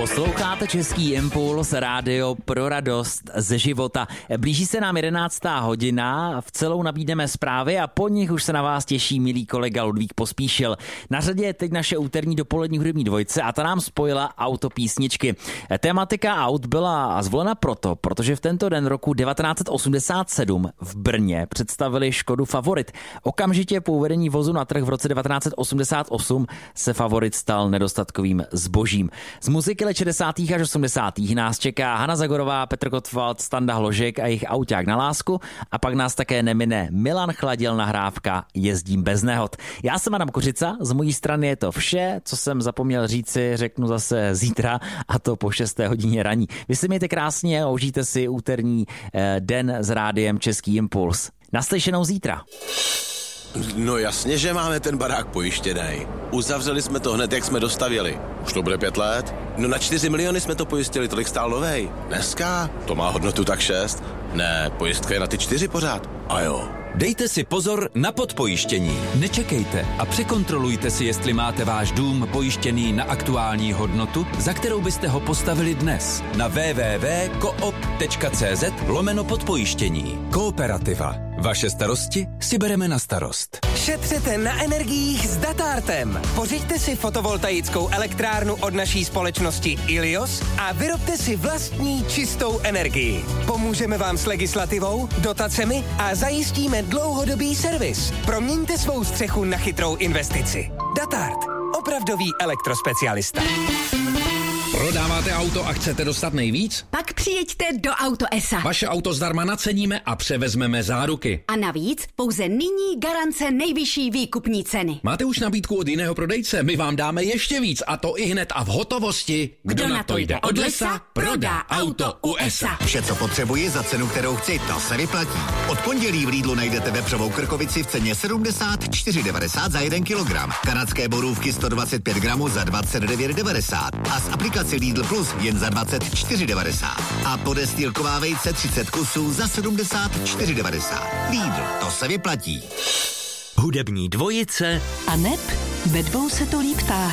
Posloucháte Český impuls, rádio pro radost ze života. Blíží se nám 11. hodina, v celou nabídneme zprávy a po nich už se na vás těší milý kolega Ludvík Pospíšil. Na řadě je teď naše úterní dopolední hudební dvojce a ta nám spojila autopísničky. Tematika aut byla zvolena protože v tento den roku 1987 v Brně představili Škodu Favorit. Okamžitě po uvedení vozu na trh v roce 1988 se Favorit stal nedostatkovým zbožím. Z muziky let 60. až 80. nás čeká Hana Zagorová, Petr Gottwald, Standa Hložek a jejich Auťák na lásku a pak nás také nemine Milan Chladil nahrávka Jezdím bez nehod. Já jsem Adam Kořica, z mojí strany je to vše, co jsem zapomněl říci, řeknu zase zítra a to po 6. hodině raní. Vy si mějte krásně a užijte si úterní den s rádiem Český impuls. Naslyšenou zítra. No jasně, že máme ten barák pojištěnej. Uzavřeli jsme to hned, jak jsme dostavěli. Už to bude 5 let? No na 4 miliony jsme to pojistili, tolik stál novej. Dneska? To má hodnotu tak 6. Ne, pojistka je na ty 4 pořád. A jo. Dejte si pozor na podpojištění. Nečekejte a překontrolujte si, jestli máte váš dům pojištěný na aktuální hodnotu, za kterou byste ho postavili dnes na www.coop.cz/podpojištění. Kooperativa. Vaše starosti si bereme na starost. Šetřete na energiích s Datartem. Pořiďte si fotovoltaickou elektrárnu od naší společnosti Ilios a vyrobte si vlastní čistou energii. Pomůžeme vám s legislativou, dotacemi a zajistíme dlouhodobý servis. Proměňte svou střechu na chytrou investici. Datart. Opravdový elektrospecialista. Prodáváte auto a chcete dostat nejvíc? Pak přijeďte do Auto S.A. Vaše auto zdarma naceníme a převezmeme záruky. A navíc pouze nyní garance nejvyšší výkupní ceny. Máte už nabídku od jiného prodejce? My vám dáme ještě víc a to i hned a v hotovosti. Kdo na to jde od lesa, prodá auto u S.A. Vše, co potřebuji za cenu, kterou chci, to se vyplatí. Od pondělí v Lidlu najdete vepřovou krkovici v ceně 74,90 za 1 kilogram. Kanadské borůvky 125 gramů za 29,90 a z aplikace Lidl Plus jen za 24,90 a podestýlková vejce 30 kusů za 74,90. Lidl, to se vyplatí. Hudební dvojice a neb ve dvou se to líp táhne.